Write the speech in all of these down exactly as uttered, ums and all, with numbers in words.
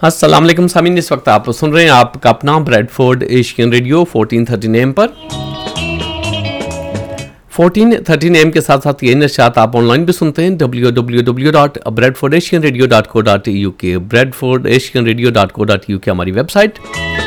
अस्सलाम वालेकुम सामीन, इस वक्त आप सुन रहे हैं आपका अपना Bradford Asian radio fourteen thirteen M पर। फोर्टीन थर्टीन एम के साथ साथ ये नशात आप ऑनलाइन भी सुनते हैं W W W dot Bradford Asian radio dot co dot U के। Bradford Asian radio dot co dot U के हमारी वेबसाइट,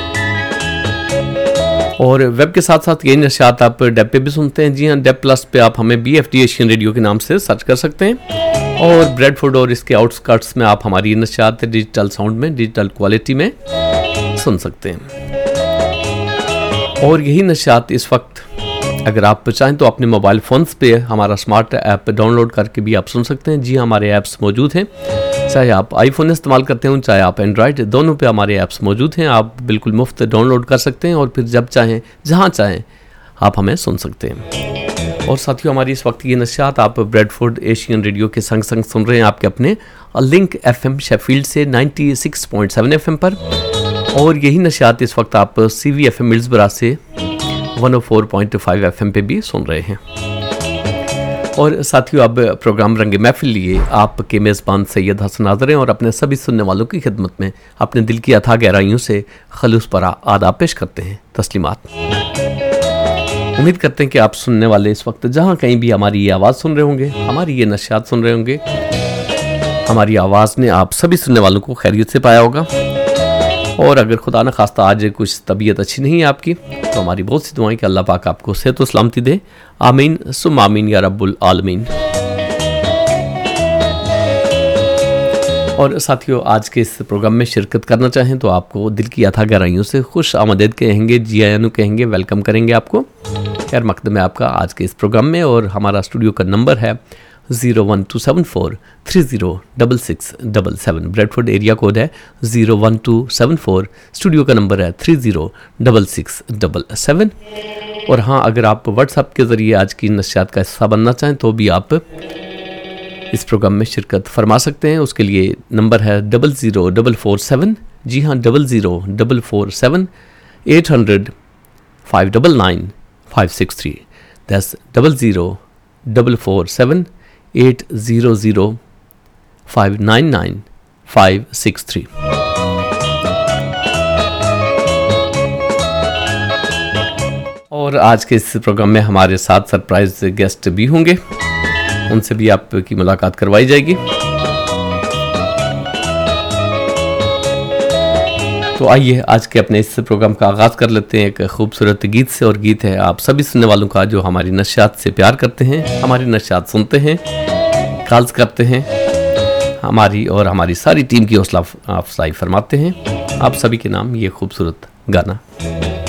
और वेब के साथ साथ ये नशात आप डेप पे भी सुनते हैं। जी हाँ, डेप प्लस पे आप हमें B F D Asian radio के नाम से सर्च कर सकते हैं। और ब्रेडफोर्ड और इसके आउटस्कर्ट्स में आप हमारी नशात डिजिटल साउंड में, डिजिटल क्वालिटी में सुन सकते हैं। और यही नशात इस वक्त अगर आप चाहें तो अपने मोबाइल फ़ोन्स पे हमारा स्मार्ट ऐप डाउनलोड करके भी आप सुन सकते हैं। जी हमारे ऐप्स मौजूद हैं, चाहे आप आईफोन इस्तेमाल करते हो चाहे आप एंड्रॉयड, दोनों पे हमारे ऐप्स मौजूद हैं। आप बिल्कुल मुफ्त डाउनलोड कर सकते हैं और फिर जब चाहें जहां चाहें आप हमें सुन सकते हैं। और साथियों, हमारी इस वक्त ये नशात आप ब्रेडफोर्ड एशियन रेडियो के संग संग सुन रहे हैं आपके अपने लिंक एफएम शेफील्ड से ninety six point seven FM पर। और यही नशात इस वक्त आप सीवी एफएम मिल्सबरा से one O four point five FM पे भी सुन रहे हैं। और साथियों, अब प्रोग्राम रंगे महफिल लिए आपके मेज़बान सैयद हसन हाज़िर हैं और अपने सभी सुनने वालों की खिदमत में अपने दिल की अथाह गहराइयों से खलूस भरा आदाब पेश करते हैं, तस्लीमात। उम्मीद करते हैं कि आप सुनने वाले इस वक्त जहाँ कहीं भी हमारी ये आवाज़ सुन रहे होंगे, हमारी ये नशियात सुन रहे होंगे, हमारी आवाज़ ने आप सभी सुनने वालों को खैरियत से पाया होगा। और अगर खुदा न खास्ता आज कुछ तबीयत अच्छी नहीं है आपकी, तो हमारी बहुत सी दुआएं कि अल्लाह पाक आपको सेहत व सलामती दे। आमीन सुम आमीन या रब्बुल आलमीन। और साथियों, आज के इस प्रोग्राम में शिरकत करना चाहें तो आपको दिल की अथाह गहराइयों से खुश आमदेद कहेंगे, जी आयानु कहेंगे, वेलकम करेंगे आपको। खैर मकदम है आपका आज के इस प्रोग्राम में। और हमारा स्टूडियो का नंबर है zero one two seven four three zero double six double seven. Bradford area code है zero one two seven four, studio का नंबर है three zero double six double seven. और हाँ, अगर आप व्हाट्सएप के ज़रिए आज की नशियात का हिस्सा बनना चाहें तो भी आप इस प्रोग्राम में शिरकत फरमा सकते हैं। उसके लिए नंबर है double zero double four seven, जी हाँ double zero double four seven eight hundred five double nine five six three. That's double zero double four seven eight zero zero five nine nine five six three. और आज के इस programme में हमारे साथ surprise guest भी होंगे, उनसे भी आपकी मुलाकात करवाई जाएगी। तो आइए आज के अपने इस प्रोग्राम का आगाज़ कर लेते हैं एक खूबसूरत गीत से। और गीत है आप सभी सुनने वालों का जो हमारी नशियात से प्यार करते हैं, हमारी नशियात सुनते हैं, कॉल्स करते हैं, हमारी और हमारी सारी टीम की हौसला अफजाई फरमाते हैं। आप सभी के नाम ये खूबसूरत गाना।